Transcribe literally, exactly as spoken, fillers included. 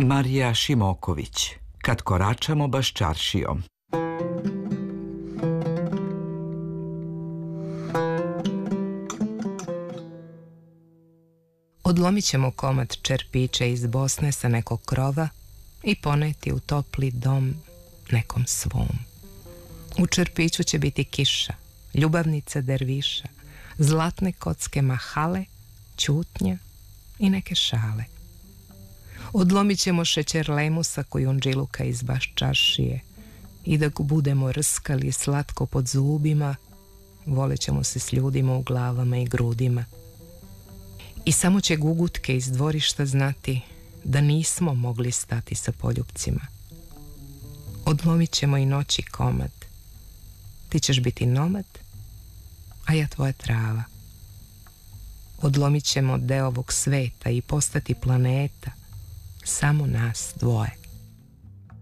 Marija Šimoković. Kad koračamo baš čaršijom. Odlomit ćemo komad čerpića iz Bosne sa nekog krova i poneti u topli dom nekom svom. U čerpiću će biti kiša, ljubavnica derviša, zlatne kocke mahale, ćutnja i neke šale. Odlomit ćemo šećer lemusa kojundžiluka iz baš čaršije i dok budemo rskali slatko pod zubima, volit ćemo se s ljudima u glavama i grudima. I samo će gugutke iz dvorišta znati da nismo mogli stati sa poljupcima. Odlomit ćemo i noći komad. Ti ćeš biti nomad, a ja tvoja trava. Odlomit ćemo deo ovog sveta i postati planeta, samo nas dvoje.